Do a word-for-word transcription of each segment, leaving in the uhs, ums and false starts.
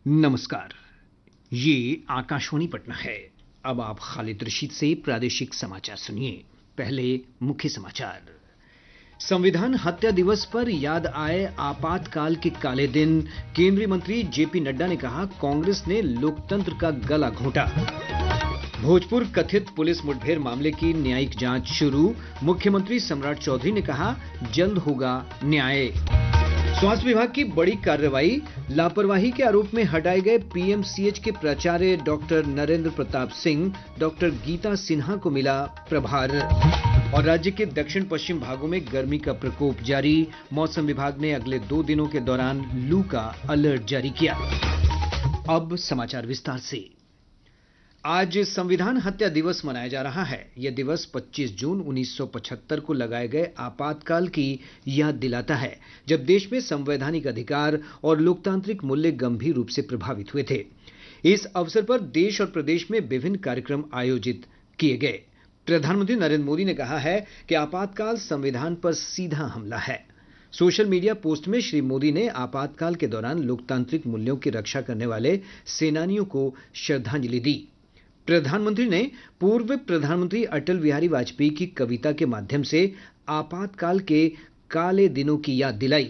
नमस्कार। ये आकाशवाणी पटना है। अब आप खालिद रशीद से प्रादेशिक समाचार सुनिए। पहले मुख्य समाचार। संविधान हत्या दिवस पर याद आए आपातकाल के काले दिन। केंद्रीय मंत्री जेपी नड्डा ने कहा, कांग्रेस ने लोकतंत्र का गला घोंटा। भोजपुर कथित पुलिस मुठभेड़ मामले की न्यायिक जांच शुरू। मुख्यमंत्री सम्राट चौधरी ने कहा, जल्द होगा न्याय। स्वास्थ्य विभाग की बड़ी कार्रवाई। लापरवाही के आरोप में हटाए गए पीएमसीएच के प्राचार्य डॉक्टर नरेंद्र प्रताप सिंह, डॉक्टर गीता सिन्हा को मिला प्रभार। और राज्य के दक्षिण पश्चिम भागों में गर्मी का प्रकोप जारी। मौसम विभाग ने अगले दो दिनों के दौरान लू का अलर्ट जारी किया। अब समाचार विस्तार से। आज संविधान हत्या दिवस मनाया जा रहा है। यह दिवस पच्चीस जून उन्नीस सौ पचहत्तर को लगाए गए आपातकाल की याद दिलाता है, जब देश में संवैधानिक अधिकार और लोकतांत्रिक मूल्य गंभीर रूप से प्रभावित हुए थे। इस अवसर पर देश और प्रदेश में विभिन्न कार्यक्रम आयोजित किए गए। प्रधानमंत्री नरेंद्र मोदी ने कहा है कि आपातकाल संविधान पर सीधा हमला है। सोशल मीडिया पोस्ट में श्री मोदी ने आपातकाल के दौरान लोकतांत्रिक मूल्यों की रक्षा करने वाले सेनानियों को श्रद्धांजलि दी। प्रधानमंत्री ने पूर्व प्रधानमंत्री अटल बिहारी वाजपेयी की कविता के माध्यम से आपातकाल के काले दिनों की याद दिलाई।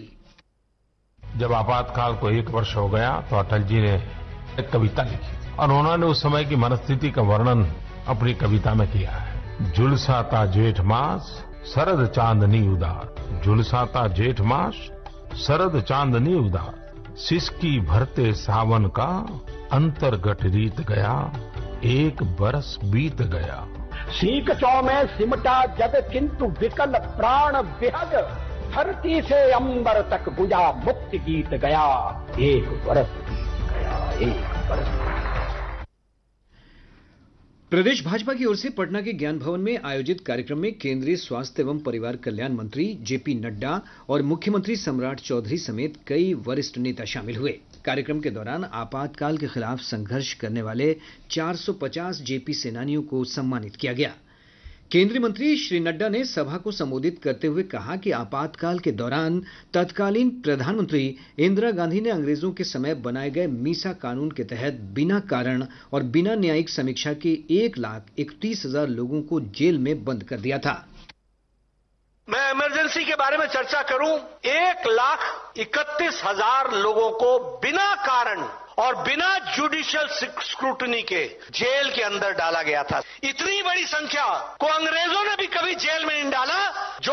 जब आपातकाल को एक वर्ष हो गया तो अटल जी ने एक कविता लिखी और उन्होंने उस समय की मनस्थिति का वर्णन अपनी कविता में किया है। झुलसाता जेठ मास शरद चांदनी उदास, झुलसाता जेठ मास शरद चांदनी उदास, सिसकी भरते सावन का अंतर्गत रीत गया, एक बरस बीत गया। सीक चौ में सिमटा जग किंतु विकल प्राण विहग, धरती से अंबर तक गुजा मुक्ति गीत गया, एक बरस बीत गया, एक बरस। प्रदेश भाजपा की ओर से पटना के ज्ञान भवन में आयोजित कार्यक्रम में केंद्रीय स्वास्थ्य एवं परिवार कल्याण मंत्री जेपी नड्डा और मुख्यमंत्री सम्राट चौधरी समेत कई वरिष्ठ नेता शामिल हुए। कार्यक्रम के दौरान आपातकाल के खिलाफ संघर्ष करने वाले चार सौ पचास जेपी सेनानियों को सम्मानित किया गया। केंद्रीय मंत्री श्री नड्डा ने सभा को संबोधित करते हुए कहा कि आपातकाल के दौरान तत्कालीन प्रधानमंत्री इंदिरा गांधी ने अंग्रेजों के समय बनाए गए मीसा कानून के तहत बिना कारण और बिना न्यायिक समीक्षा के एक लाख इकतीस हजार लोगों को जेल में बंद कर दिया था। मैं इमरजेंसी के बारे में चर्चा करूं, एक लाख इकतीस हजार लोगों को बिना कारण और बिना जुडिशियल स्क्रूटनी के जेल के अंदर डाला गया था। इतनी बड़ी संख्या को अंग्रेजों ने भी कभी जेल में नहीं डाला। जो